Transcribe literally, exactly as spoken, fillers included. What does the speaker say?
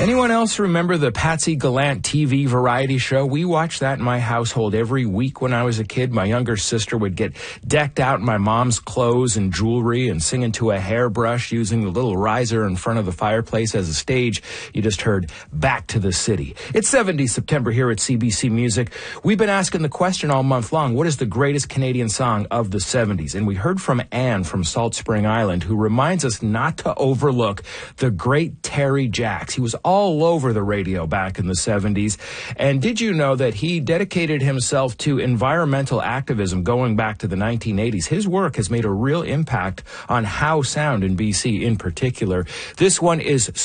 Anyone else remember the Patsy Gallant T V variety show? We watched that in my household every week when I was a kid. My younger sister would get decked out in my mom's clothes and jewelry and sing into a hairbrush using the little riser in front of the fireplace as a stage. You just heard Back to the City. It's seventies September here at C B C Music. We've been asking the question all month long, what is the greatest Canadian song of the seventies? And we heard from Anne from Salt Spring Island, who reminds us not to overlook the great Terry Jacks. He was all over the radio back in the seventies. And did you know that he dedicated himself to environmental activism going back to the nineteen eighties? His work has made a real impact on how sound in B C in particular. This one is